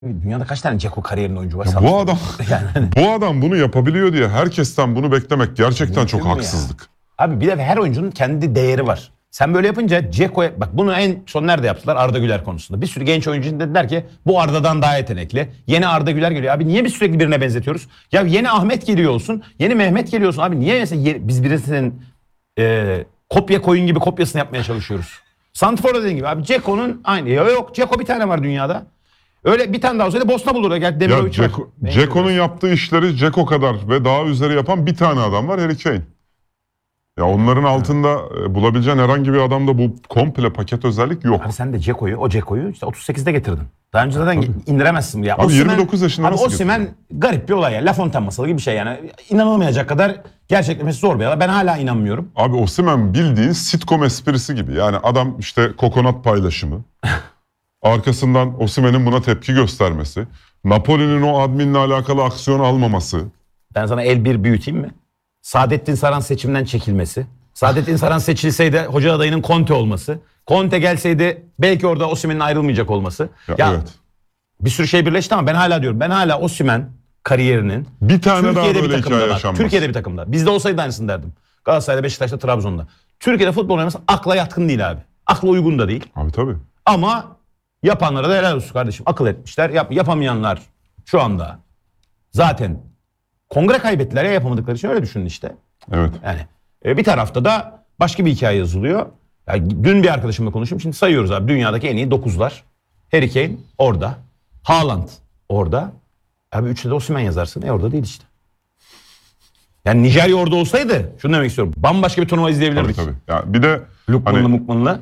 Dünyada kaç tane Dzeko kariyerinde oyuncu var? Bu adam yani. bu adam bunu yapabiliyor diye herkesten bunu beklemek gerçekten çok haksızlık. Abi bir de her oyuncunun kendi değeri var. Sen böyle yapınca Dzeko'ya bak, bunu en son nerede yaptılar? Arda Güler konusunda. Bir sürü genç oyuncu dediler ki bu Arda'dan daha yetenekli. Yeni Arda Güler geliyor. Abi niye biz sürekli birine benzetiyoruz? Ya yeni Ahmet geliyor olsun. Yeni Mehmet geliyor olsun. Abi niye mesela biz birisinin kopya koyun gibi kopyasını yapmaya çalışıyoruz? Santrfor dediğin gibi abi Dzeko'nun aynı. Yok Dzeko bir tane var dünyada. Öyle bir tane daha olsaydı Bosna bulur. Ya Dzeko'nun yaptığı işleri Dzeko kadar ve daha üzeri yapan bir tane adam var, Harry Kane. Ya onların altında bulabileceğin herhangi bir adamda bu komple paket özellik yok. Abi sen de o Dzeko'yu işte 38'de getirdin. Daha önce zaten indiremezsin. Ya. Abi 29 yaşında abi nasıl Osimhen garip bir olay ya. La Fontaine masalı gibi bir şey yani. İnanılmayacak kadar gerçekleşmesi zor bir olay. Ben hala inanmıyorum. Abi Osimhen bildiğin sitcom esprisi gibi. Yani adam işte kokonat paylaşımı. Arkasından Osimhen'in buna tepki göstermesi. Napoli'nin o adminle alakalı aksiyon almaması. Ben sana bir büyüteyim mi? Saadettin Saran seçimden çekilmesi. Saadettin Saran seçilseydi hoca adayının Conte olması. Conte gelseydi belki orada Osimhen'in ayrılmayacak olması. Ya evet. Bir sürü şey birleşti ama ben hala diyorum. Ben hala Osimhen kariyerinin bir tane Türkiye'de daha böyle hikaye yaşanmaz. Türkiye'de bir takımda. Bizde olsaydı aynısını derdim. Galatasaray'da, Beşiktaş'ta, Trabzon'da. Türkiye'de futbol oynaması akla yatkın değil abi. Akla uygun da değil. Abi tabii. Ama yapanlara da helal olsun kardeşim. Akıl etmişler. Yapamayanlar şu anda zaten kongre kaybettiler ya, yapamadıkları için, öyle düşünün işte. Evet. Yani bir tarafta da başka bir hikaye yazılıyor. Yani dün bir arkadaşımla konuştum. Şimdi sayıyoruz abi. Dünyadaki en iyi 9'lar. Harry Kane orada. Haaland orada. Abi 3'te de Osimhen yazarsın. Orada değil işte. Yani Nijerya orada olsaydı şunu demek istiyorum. Bambaşka bir turnuva izleyebilirdik. Tabii. Yani bir de Lukman'la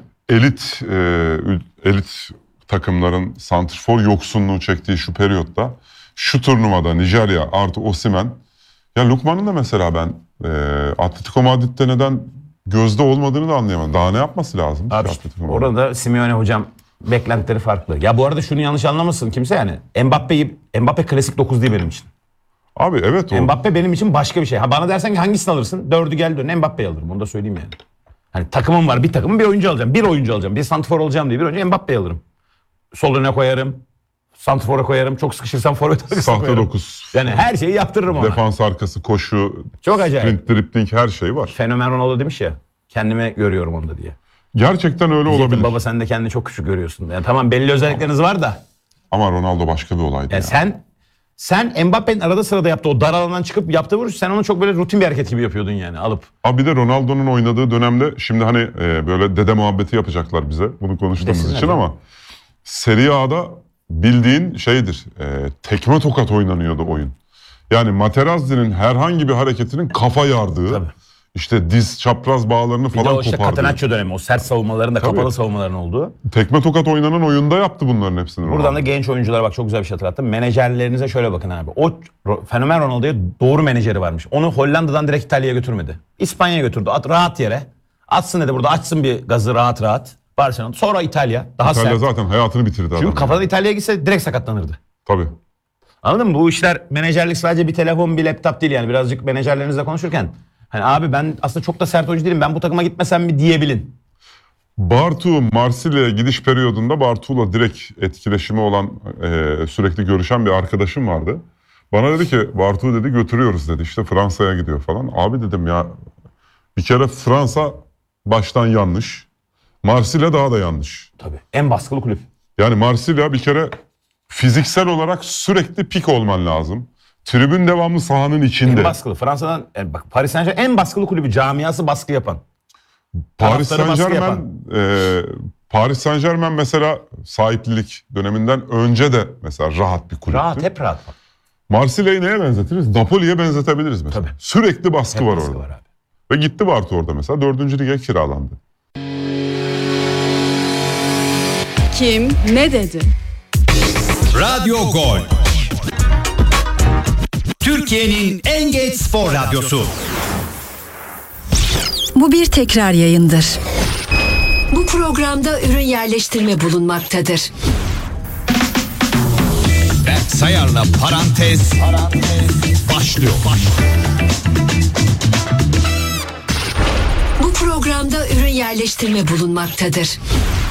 elit takımların santrfor yoksunluğu çektiği şu periyotta, şu turnuvada Nijerya artı Osimhen. Ya Lukman'ın da mesela ben Atletico Madrid'de neden gözde olmadığını da anlayamadım. Daha ne yapması lazım? Abi orada Simeone hocam beklentileri farklı. Ya bu arada şunu yanlış anlamasın kimse yani. Mbappe klasik 9 değil benim için. Abi evet o. Mbappe benim için başka bir şey. Ha bana dersen ki hangisini alırsın? 4'ü gel dön. Mbappe'yi alırım. Onu da söyleyeyim yani. Hani takımım var. Bir takımın bir oyuncu alacağım. Bir oyuncu alacağım. Bir santrfor olacağım diye bir oyuncu Mbappe'yi alırım. Sol öne koyarım. Santrfor'a koyarım. Çok sıkışırsam forvet arkasına koyarım. Sahte 9. Yani her şeyi yaptırırım ona. Defans arkası, koşu, çok acayip. sprint, dribbling her şey var. Fenomen Ronaldo demiş ya. Kendime görüyorum onda diye. Gerçekten öyle olabilir. Baba sen de kendini çok küçük görüyorsun. Yani tamam belli özellikleriniz var da. Ama Ronaldo başka bir olaydı. Yani sen Mbappe'nin arada sırada yaptığı o dar alandan çıkıp yaptığı vuruş, sen onu çok böyle rutin bir hareket gibi yapıyordun yani alıp. Abi bir de Ronaldo'nun oynadığı dönemde şimdi hani böyle dede muhabbeti yapacaklar bize bunu konuştuğumuz için ama Serie A'da bildiğin şeydir, tekme tokat oynanıyordu oyun. Yani Materazzi'nin herhangi bir hareketinin kafa yardığı, tabii. İşte diz çapraz bağlarını falan kopardığı. Bir de o işte Catenaccio dönemi, o sert savunmaların da kapalı savunmaların olduğu. Tekme tokat oynanan oyunda yaptı bunların hepsini. Buradan da genç oyunculara bak, çok güzel bir şey hatırlattım. Menajerlerinize şöyle bakın abi. O fenomen Ronaldo'ya doğru menajeri varmış. Onu Hollanda'dan direkt İtalya'ya götürmedi. İspanya'ya götürdü. Rahat yere. Atsın dedi burada, açsın bir gazı rahat. Barcelona. Sonra İtalya. Daha İtalya sert. zaten hayatını bitirdi adam. Çünkü kafadan İtalya'ya gitse direkt sakatlanırdı. Tabii. Anladın mı? Bu işler, menajerlik sadece bir telefon, bir laptop değil yani. Birazcık menajerlerinizle konuşurken hani abi ben aslında çok da sert oyuncu değilim. Ben bu takıma gitmesem mi diyebilin. Bartu Marsilya'ya gidiş periyodunda Bartu'la direkt etkileşimi olan sürekli görüşen bir arkadaşım vardı. Bana dedi ki Bartu dedi götürüyoruz dedi, işte Fransa'ya gidiyor falan. Abi dedim ya bir kere Fransa baştan yanlış. Marsilya daha da yanlış. Tabii. En baskılı kulüp. Yani Marsilya bir kere fiziksel olarak sürekli pik olman lazım. Tribün devamlı sahanın içinde. En baskılı. Fransa'dan bak Paris Saint-Germain en baskılı kulübü, camiası baskı yapan. Paris Saint-Germain mesela sahiplilik döneminden önce de mesela rahat bir kulüptü. Rahat, hep rahat. Marsilya'yı neye benzetiriz? Napoli'ye benzetebiliriz mesela. Tabii. Sürekli baskı var orada. Var abi. Ve gitti Bartu orada mesela 4. lige kiralandı. Kim ne dedi? Radyo Gol. Türkiye'nin en geç spor radyosu. Bu bir tekrar yayındır. Bu programda ürün yerleştirme bulunmaktadır. Berk Sayar'la Parantez başlıyor. Bu programda ürün yerleştirme bulunmaktadır.